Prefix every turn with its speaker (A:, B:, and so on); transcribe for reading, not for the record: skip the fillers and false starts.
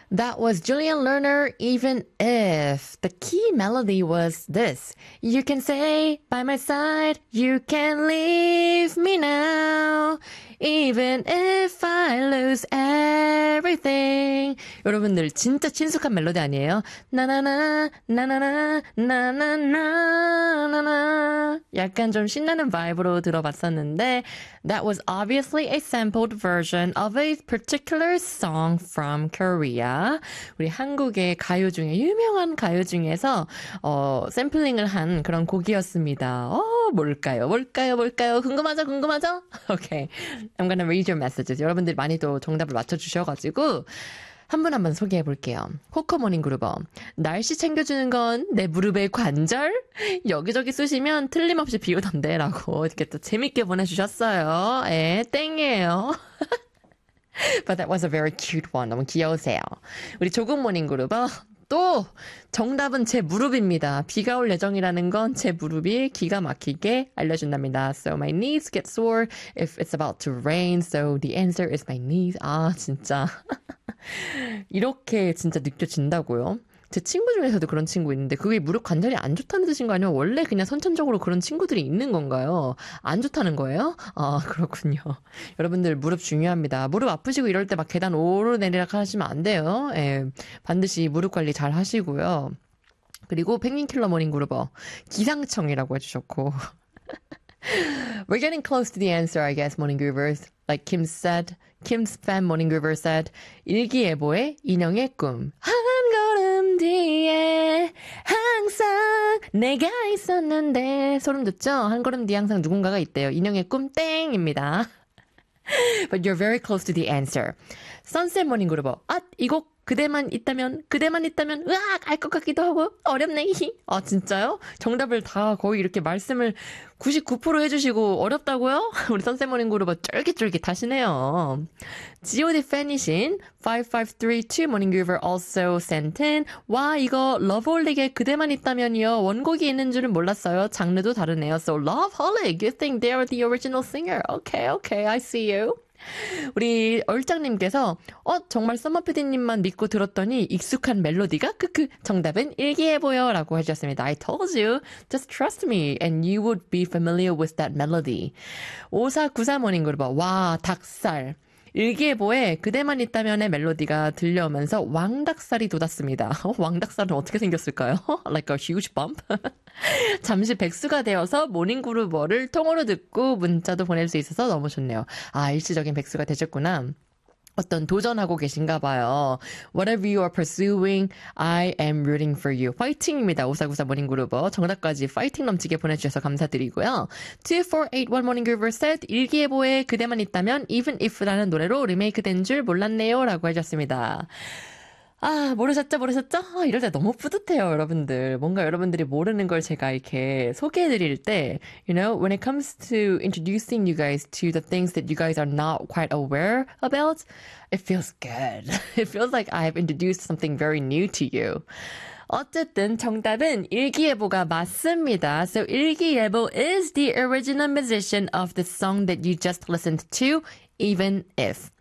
A: That was Julian Lerner, Even If. The key melody was this. You can say, by my side, you can leave me now. Even if I lose everything. 여러분들 진짜 친숙한 멜로디 아니에요? 나나나 나나나 나나나 나나 약간 좀 신나는 바이브로 들어봤었는데 that was obviously a sampled version of a particular song from Korea. 우리 한국의 가요 중에 유명한 가요 중에서 샘플링을 한 그런 곡이었습니다. 뭘까요? 궁금하죠? Okay. I'm gonna read your messages. 여러분들이 많이 또 정답을 맞춰주셔가지고 한 분 한 분 소개해 볼게요. 코코모닝 그루버. 날씨 챙겨주는 건 내 무릎의 관절? 여기저기 쑤시면 틀림없이 비우던데 라고 이렇게 또 재밌게 보내주셨어요. 땡이에요. But that was a very cute one. 너무 귀여우세요. 우리 조국모닝 그루버. 또 정답은 제 무릎입니다. 비가 올 예정이라는 건 제 무릎이 기가 막히게 알려준답니다. So my knees get sore if it's about to rain. So the answer is my knees. 아 진짜 이렇게 진짜 느껴진다고요? 제 친구 중에서도 그런 친구 있는데 그게 무릎 관절이 안 좋다는 뜻인 거 아니면 원래 그냥 선천적으로 그런 친구들이 있는 건가요? 안 좋다는 거예요? 아 그렇군요. 여러분들 무릎 중요합니다. 무릎 아프시고 이럴 때 막 계단 오르내리락 하시면 안 돼요. 반드시 무릎 관리 잘 하시고요. 그리고 펭귄킬러 모닝 그루버 기상청이라고 해주셨고 We're getting close to the answer, I guess, Morning Groovers. Like Kim said, Kim's fan Morning Groover said, 일기예보의 인형의 꿈. 한 걸음 뒤에 항상 내가 있었는데. 소름 돋죠? 한 걸음 뒤에 항상 누군가가 있대요. 인형의 꿈 땡입니다. But you're very close to the answer. Sunset Morning Groover. 이 곡 그대만 있다면, 으악! 알 것 같기도 하고, 어렵네, 아, 진짜요? 정답을 다 거의 이렇게 말씀을 99% 해주시고, 어렵다고요? 우리 선생모닝 그룹 쫄깃쫄깃 하시네요. G.O.D. 팬이신 5532 모닝 그룹 also sent in, 와, 이거 러브홀릭에 그대만 있다면이요. 원곡이 있는 줄은 몰랐어요. 장르도 다르네요. So, Loveholic, you think they are the original singer? Okay, I see you. 우리 얼짱님께서 정말 썸머피디님만 믿고 들었더니 익숙한 멜로디가 크크 정답은 일기예보요 라고 해주셨습니다. I told you, just trust me and you would be familiar with that melody. 5493모닝 그룹 와 닭살 일기예보에 그대만 있다면의 멜로디가 들려오면서 왕닭살이 돋았습니다. 왕닭살은 어떻게 생겼을까요? Like a huge bump? 잠시 백수가 되어서 모닝그루버를 통으로 듣고 문자도 보낼 수 있어서 너무 좋네요. 아, 일시적인 백수가 되셨구나. 어떤 도전하고 계신가 봐요. Whatever you are pursuing, I am rooting for you. 파이팅입니다. 5494 모닝그루버. 정답까지 파이팅 넘치게 보내주셔서 감사드리고요. 2481 모닝그루버 said 일기예보에 그대만 있다면 Even If라는 노래로 리메이크된 줄 몰랐네요 라고 해주셨습니다. 아, 모르셨죠? 이럴 때 너무 뿌듯해요, 여러분들. 뭔가 여러분들이 모르는 걸 제가 이렇게 소개해드릴 때, you know, when it comes to introducing you guys to the things that you guys are not quite aware about, it feels good. It feels like I've introduced something very new to you. 어쨌든 정답은 일기예보가 맞습니다. So 일기예보 is the original musician of the song that you just listened to, Even If.